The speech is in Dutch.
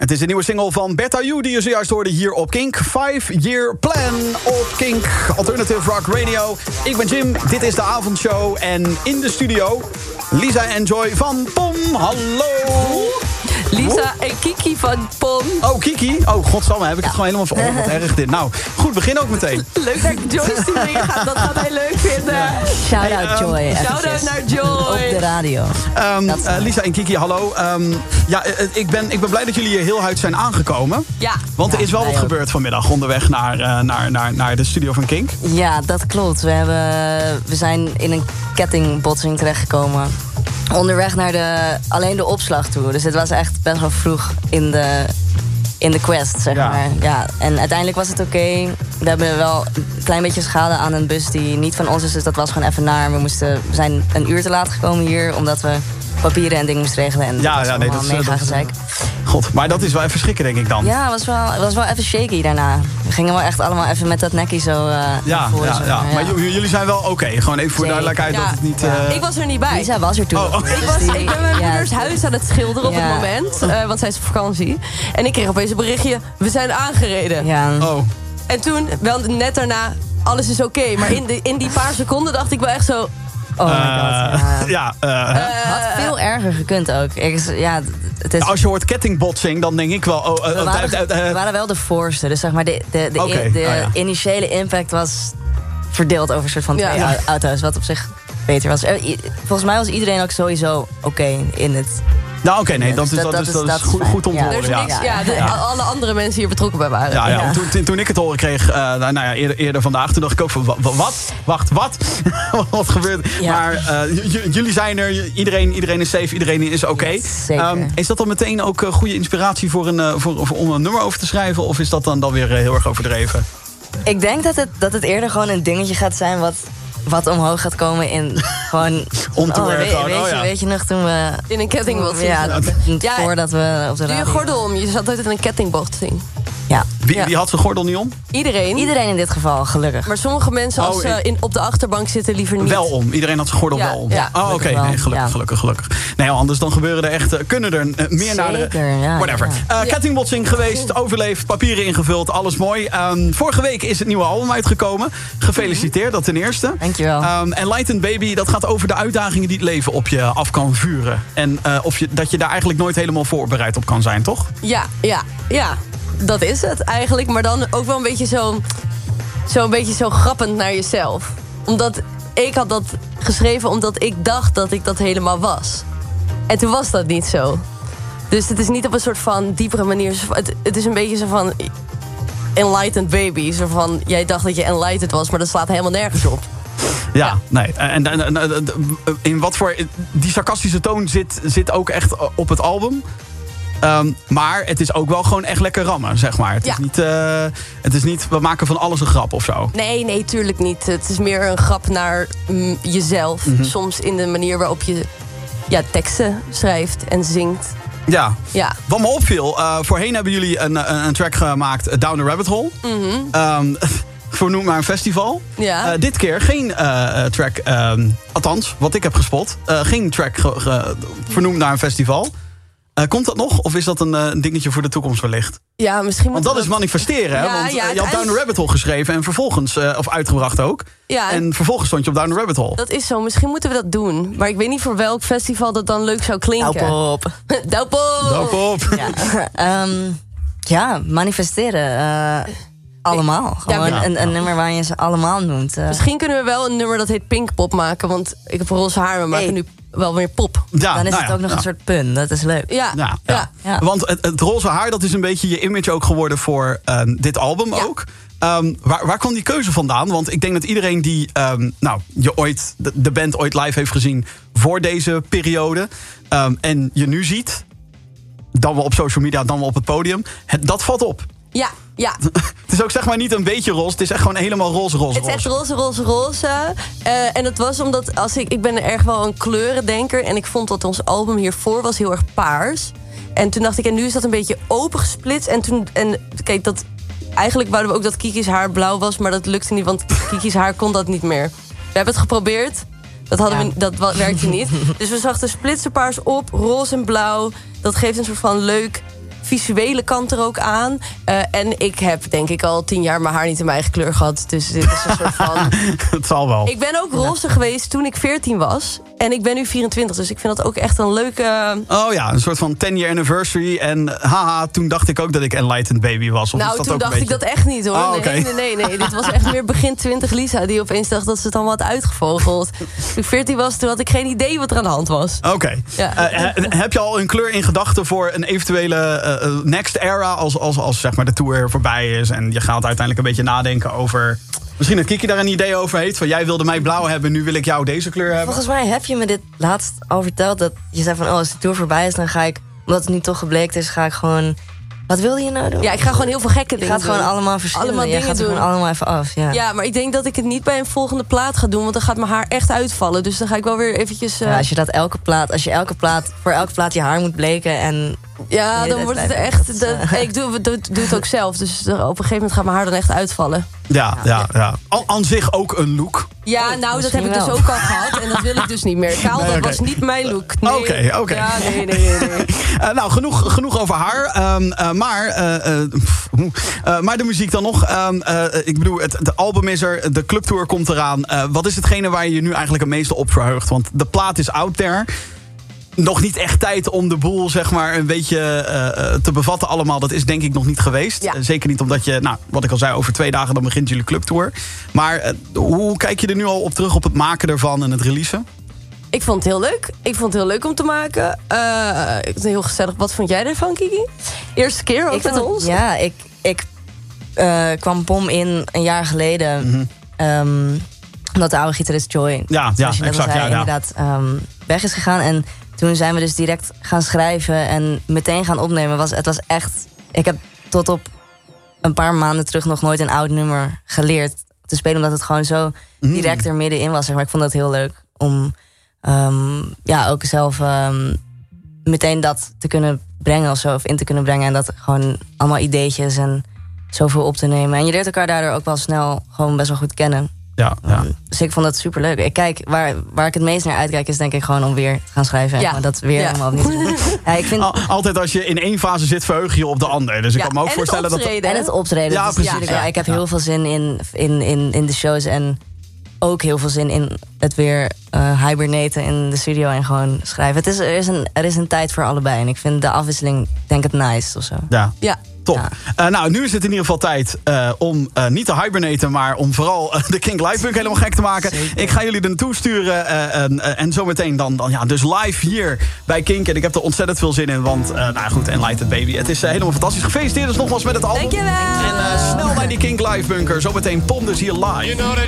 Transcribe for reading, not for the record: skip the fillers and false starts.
Het is een nieuwe single van Beta U die je zojuist hoorde hier op Kink. 5-Year Plan op Kink, Alternative Rock Radio. Ik ben Jim, dit is de avondshow. En in de studio, Lisa en Joy van POM. Hallo! Lisa en Kiki van POM. Oh, Kiki. Oh, godsamme, heb ik het gewoon helemaal voor. Oh, wat erg dit. Nou, goed, begin ook meteen. Leuk dat Joy sturing gaat. Dat gaat hij leuk vinden. Shout-out Joy. Shout-out naar Joy. Op de radio. Lisa en Kiki, hallo. Ik ben blij dat jullie hier heel uit zijn aangekomen. Ja. Want er is wel wat gebeurd vanmiddag onderweg naar de studio van Kink. Ja, dat klopt. We zijn in een kettingbotsing terechtgekomen. Onderweg naar alleen de opslag toe. Dus het was echt best wel vroeg in de quest, zeg maar. Ja, en uiteindelijk was het oké. We hebben wel een klein beetje schade aan een bus die niet van ons is. Dus dat was gewoon even naar. We zijn een uur te laat gekomen hier, omdat we papieren en dingen moesten regelen. En dat is mega gezeik. God, maar dat is wel even schrikken, denk ik dan. Ja, het was wel even shaky daarna. We gingen wel echt allemaal even met dat nekkie zo naar voren. Maar jullie zijn wel oké. Gewoon even voor duidelijkheid dat het niet... Ik was er niet bij. Lisa was er toen. Ik ben mijn moeders huis aan het schilderen op het moment. Want zij is op vakantie. En ik kreeg opeens een berichtje, we zijn aangereden. Ja. Oh. En toen, wel net daarna, alles is oké. Maar in die paar seconden dacht ik wel echt zo... Oh my god. Had veel erger gekund ook. Het is... Als je hoort kettingbotsing, dan denk ik wel... we waren wel de voorste. Dus zeg maar, de initiële impact was verdeeld over een soort van twee auto's. Wat op zich beter was. Volgens mij was iedereen ook sowieso oké in het... Nou, oké, nee, dat is goed om te horen. Er is niks, alle andere mensen hier betrokken bij waren. Toen ik het horen kreeg, eerder vandaag, toen dacht ik ook van, wat? Wat gebeurt? Ja. Maar jullie zijn er, iedereen is safe, iedereen is oké. Is dat dan meteen ook goede inspiratie om een nummer over te schrijven? Of is dat dan weer heel erg overdreven? Ik denk dat het eerder gewoon een dingetje gaat zijn wat omhoog gaat komen in gewoon... Weet je nog toen we... In een kettingbotsing. Voordat we op de radio... Doe je gordel om, je zat altijd in een kettingbotsing. Ja. Wie had zijn gordel niet om? Iedereen. Iedereen in dit geval, gelukkig. Maar sommige mensen als ze op de achterbank zitten liever niet. Wel om. Iedereen had zijn gordel wel om. Ja. Oh, oké. Nee, gelukkig. Nee, anders dan gebeuren er echt... Kunnen er meer Zeker, naar de... Whatever. Kettingbotsing geweest, overleefd, papieren ingevuld, alles mooi. Vorige week is het nieuwe album uitgekomen. Gefeliciteerd, dat ten eerste. Dankjewel. Enlightened Baby, dat gaat over de uitdagingen die het leven op je af kan vuren. En dat je daar eigenlijk nooit helemaal voorbereid op kan zijn, toch? Ja. Dat is het eigenlijk, maar dan ook wel een beetje zo grappend naar jezelf. Omdat ik had dat geschreven omdat ik dacht dat ik dat helemaal was. En toen was dat niet zo. Dus het is niet op een soort van diepere manier. Het is een beetje zo van enlightened baby. Zo van, jij dacht dat je enlightened was, maar dat slaat helemaal nergens op. Ja, nee. En in wat voor... Die sarcastische toon zit ook echt op het album. Maar het is ook wel gewoon echt lekker rammen, zeg maar. Het is niet, we maken van alles een grap of zo. Nee, tuurlijk niet. Het is meer een grap naar jezelf. Mm-hmm. Soms in de manier waarop je teksten schrijft en zingt. Ja. Wat me opviel, voorheen hebben jullie een track gemaakt, Down the Rabbit Hole. Mm-hmm. Vernoemd naar een festival. Ja. Dit keer geen track, althans, wat ik heb gespot. Geen track vernoemd naar een festival. Komt dat nog? Of is dat een dingetje voor de toekomst wellicht? Ja, misschien. Want dat is manifesteren, hè? Want je had Down the Rabbit Hole geschreven en vervolgens, of uitgebracht ook. Ja, en vervolgens stond je op Down the Rabbit Hole. Dat is zo. Misschien moeten we dat doen. Maar ik weet niet voor welk festival dat dan leuk zou klinken. Douw op. Manifesteren. Allemaal. Gewoon een nummer waar je ze allemaal noemt. Misschien kunnen we wel een nummer dat heet Pinkpop maken. Want ik heb roze haar, we maken nu wel weer pop. Ja, dan is het ook nog een soort pun. Dat is leuk. Ja. Want het roze haar, dat is een beetje je image ook geworden voor dit album ook. Waar kwam die keuze vandaan? Want ik denk dat iedereen die de band ooit live heeft gezien voor deze periode. En je nu ziet, dan wel op social media, dan wel op het podium. Dat valt op. Ja. Het is ook zeg maar niet een beetje roze. Het is echt gewoon helemaal roze. Het is echt roze. En het was omdat ik ben erg wel een kleurendenker. En ik vond dat ons album hiervoor was heel erg paars. En toen dacht ik, en nu is dat een beetje opengesplitst. Kijk, eigenlijk wouden we ook dat Kiki's haar blauw was. Maar dat lukte niet, want Kiki's haar kon dat niet meer. We hebben het geprobeerd. Dat werkte niet. Dus we zachten splitsen paars op, roze en blauw. Dat geeft een soort van leuk visuele kant er ook aan. En ik heb denk ik al 10 jaar mijn haar niet in mijn eigen kleur gehad. Dus dit is een soort van... Het zal wel. Ik ben ook roze geweest toen ik 14 was. En ik ben nu 24, dus ik vind dat ook echt een leuke... Oh ja, een soort van 10-year anniversary. En haha, toen dacht ik ook dat ik Enlightened Baby was. Of nou, is dat toen ook dacht een ik beetje... dat echt niet, hoor. Oh, okay. Nee. Dit was echt meer begin 20 Lisa... die opeens dacht dat ze het allemaal had uitgevogeld. Toen ik 14 was, toen had ik geen idee wat er aan de hand was. Oké. Ja. Heb je al een kleur in gedachten voor een eventuele next era... als zeg maar de tour voorbij is... en je gaat uiteindelijk een beetje nadenken over... Misschien dat Kiki daar een idee over heeft. Van jij wilde mij blauw hebben, nu wil ik jou deze kleur hebben. Volgens mij heb je me dit laatst al verteld. Dat je zei van, als de tour voorbij is, dan ga ik... Omdat het nu toch gebleken is, ga ik gewoon... Wat wilde je nou doen? Ja, ik ga gewoon heel veel gekke dingen doen. Je gaat gewoon allemaal verschillende. Allemaal dingen gaat er doen. gewoon allemaal even af. Ja, maar ik denk dat ik het niet bij een volgende plaat ga doen. Want dan gaat mijn haar echt uitvallen. Dus dan ga ik wel weer eventjes... Ja, als je voor elke plaat je haar moet bleken en... Ja, dan wordt het echt... Ik doe het ook zelf. Dus op een gegeven moment gaat mijn haar dan echt uitvallen. Ja. Aan zich ook een look. Ja, nou, dat heb ik dus ook al gehad. En dat wil ik dus niet meer. Kaal, dat was niet mijn look. Nee. Oké. Ja, nee. Nou, genoeg over haar. Maar de muziek dan nog. Ik bedoel, de album is er. De clubtour komt eraan. Wat is hetgene waar je je nu eigenlijk het meeste op verheugt? Want de plaat is out there. Nog niet echt tijd om de boel zeg maar een beetje te bevatten allemaal. Dat is denk ik nog niet geweest. Ja. Zeker niet omdat je, nou, wat ik al zei, over 2 dagen dan begint jullie clubtour. Maar hoe kijk je er nu al op terug op het maken ervan en het releasen? Ik vond het heel leuk. Ik vond het heel leuk om te maken. Heel gezellig. Wat vond jij ervan, Kiki? Eerste keer ook met ons? Ja, ik kwam Bom in een jaar geleden. Omdat de oude gitarist Joy, inderdaad weg is gegaan. En toen zijn we dus direct gaan schrijven en meteen gaan opnemen. Het was echt... Ik heb tot op een paar maanden terug nog nooit een oud nummer geleerd te spelen. Omdat het gewoon zo direct er middenin was. Maar ik vond dat heel leuk om ook zelf meteen dat te kunnen brengen of zo. Of in te kunnen brengen. En dat gewoon allemaal ideetjes en zoveel op te nemen. En je leert elkaar daardoor ook wel snel gewoon best wel goed kennen. Ja. Dus ik vond dat superleuk. Ik kijk, waar ik het meest naar uitkijk is denk ik gewoon om weer te gaan schrijven. Ja. Maar dat weer helemaal niet. Ik vind... Altijd als je in één fase zit, verheug je je op de andere. Dus ik kan me ook voorstellen dat... En het optreden. Ja, dus precies. Ik heb heel veel zin in de shows en ook heel veel zin in het weer hibernaten in de studio en gewoon schrijven. Er is een tijd voor allebei. En ik vind de afwisseling, denk ik, het nice of zo. Ja. Top. Ja. Nou, nu is het in ieder geval tijd om niet te hibernaten, maar om vooral de Kink Live Punk helemaal gek te maken. Zeker. Ik ga jullie er naartoe sturen en zometeen dan dus live hier bij Kink. En ik heb er ontzettend veel zin in, want goed, Enlightened Baby. Het is helemaal fantastisch. Gefeliciteerd dus nogmaals met het album. Dankjewel. En snel naar die Kink Live Bunker. Zometeen Pom dus hier live.